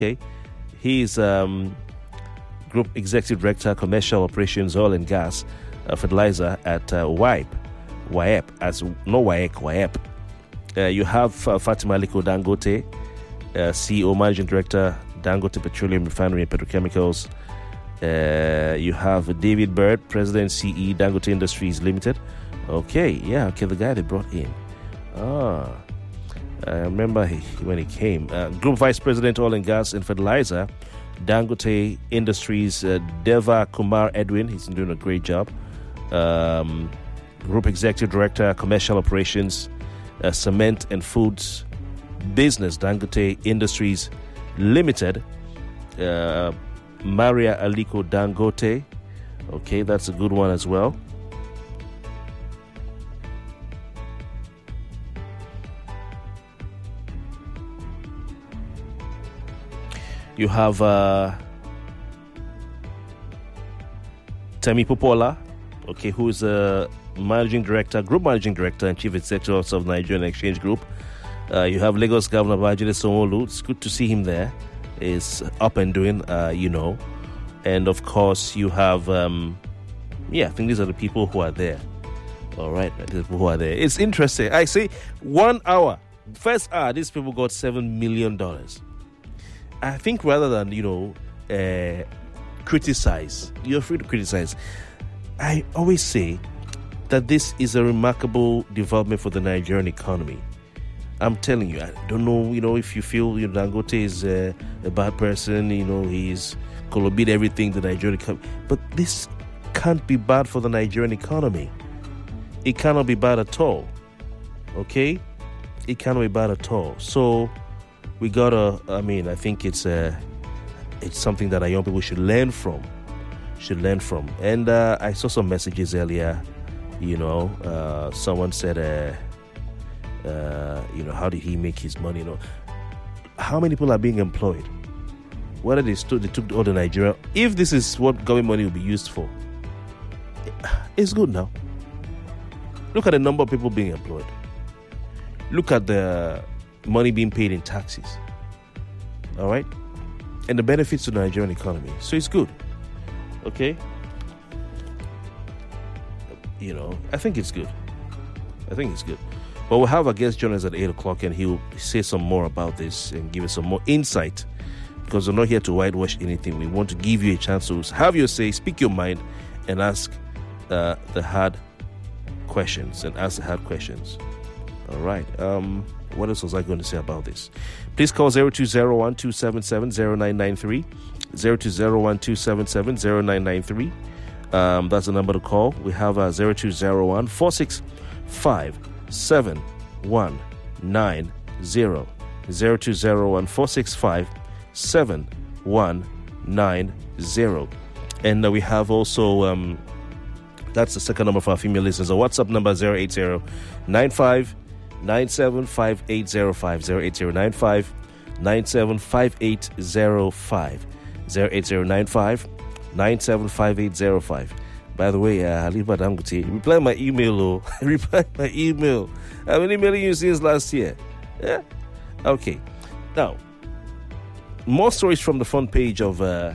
Okay, he's Group Executive Director, Commercial Operations, Oil and Gas, Fertilizer at WAEP, as no WAEP. You have Fatima Aliko Dangote, CEO, Managing Director, Dangote Petroleum Refinery and Petrochemicals. You have David Bird, President, CE, Dangote Industries Limited. Okay, the guy they brought in. I remember when he came. Group Vice President, Oil and Gas and Fertilizer, Dangote Industries, Deva Kumar Edwin. He's doing a great job. Group Executive Director, Commercial Operations, Cement and Foods Business, Dangote Industries Limited. Maria Aliko Dangote. Okay, that's a good one as well. You have Temi Popola, okay, who is a Group Managing Director and Chief Executive Officer of Nigerian Exchange Group. You have Lagos Governor Babajide Sanwo-Olu. It's good to see him there. Is up and doing, And of course, you have, I think these are the people who are there. All right, the people who are there. It's interesting. I say 1 hour, first hour, these people got $7 million. I think rather than, criticize, you're free to criticize. I always say that this is a remarkable development for the Nigerian economy. I'm telling you, I don't know, if you feel Dangote is a bad person, he's colluded everything the Nigerian economy. But this can't be bad for the Nigerian economy. It cannot be bad at all. Okay? It cannot be bad at all. So we gotta, I think it's something that our young people should learn from. And I saw some messages earlier, someone said, how did he make his money? How many people are being employed? Whether they took all the Nigeria. If this is what government money will be used for, it's good now. Look at the number of people being employed. Look at the money being paid in taxes. All right? And the benefits to the Nigerian economy. So it's good. Okay? I think it's good. But we'll have our guest join us at 8 o'clock and he'll say some more about this and give us some more insight, because we're not here to whitewash anything. We want to give you a chance to have your say, speak your mind, and ask the hard questions. All right. What else was I going to say about this? Please call 0201-277-0993, 0201-277-0993. That's the number to call. We have 0201-465-7190, 0201-465-7190. And we have also, that's the second number for our female listeners. A WhatsApp number 080-95-975805, 080-95-975805, 080-95-975805. By the way, Halima Dangote, reply my email. I've been emailing you since last year. Yeah? Okay. Now, more stories from the front page of the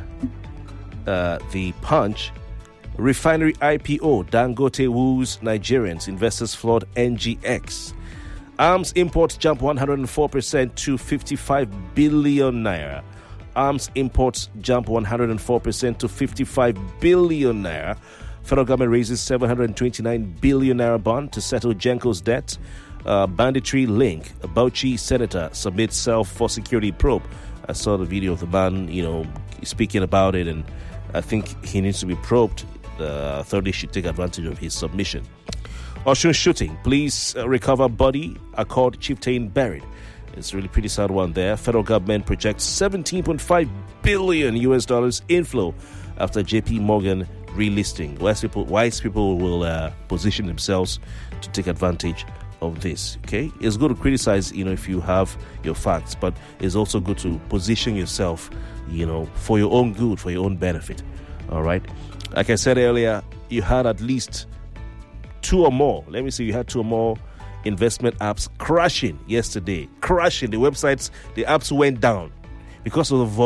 Punch. Refinery IPO, Dangote woos Nigerians, investors flood NGX. Arms imports jump 104% to 55 billion naira. Arms imports jump 104% to 55 billion naira. Federal government raises 729 billion naira bond to settle Genco's debt. Banditry link. Bauchi senator submits self for security probe. I saw the video of the man, speaking about it, and I think he needs to be probed. The authorities should take advantage of his submission. Osun shooting. Police recover body. Accord chieftain buried. It's a really pretty sad one there. Federal government projects $17.5 billion US inflow after JP Morgan relisting. Wise people will position themselves to take advantage of this. Okay, it's good to criticize, if you have your facts, but it's also good to position yourself, for your own good, for your own benefit. All right. Like I said earlier, you had at least two or more investment apps crashing yesterday. The websites, the apps went down because of the